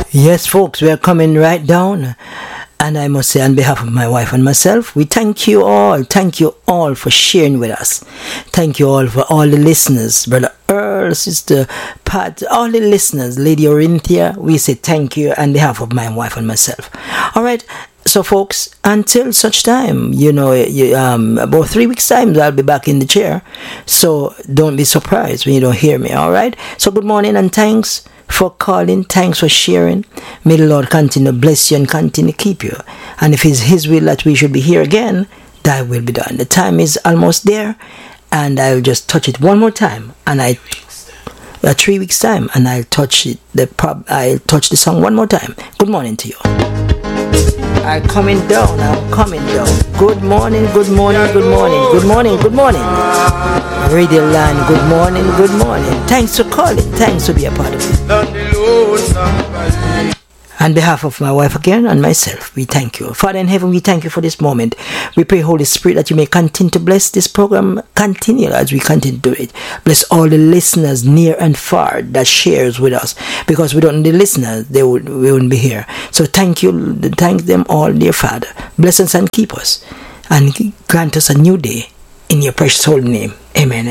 Yes, folks, we are coming right down. And I must say, on behalf of my wife and myself, we thank you all. Thank you all for sharing with us. Thank you all for all the listeners. Brother Earl, Sister Pat, all the listeners, Lady Orinthia, we say thank you on behalf of my wife and myself. All right. So, folks, until such time, about 3 weeks' time, I'll be back in the chair. So, don't be surprised when you don't hear me, all right? So, good morning and thanks for calling. Thanks for sharing. May the Lord continue to bless you and continue to keep you. And if it's His will that we should be here again, that will be done. The time is almost there, and I'll just touch it one more time. And 3 weeks' time, and I'll touch it. I'll touch the song one more time. Good morning to you. I'm coming down. Good morning, good morning, good morning, good morning, good morning. Radio Land, good morning, good morning. Thanks for calling. Thanks for being a part of it. On behalf of my wife again and myself, we thank you. Father in heaven, we thank you for this moment. We pray, Holy Spirit, that you may continue to bless this program, continue as we continue to do it. Bless all the listeners near and far that shares with us. Because without the listeners, we wouldn't be here. So thank you, thank them all, dear Father. Bless us and keep us. And grant us a new day in your precious holy name. Amen.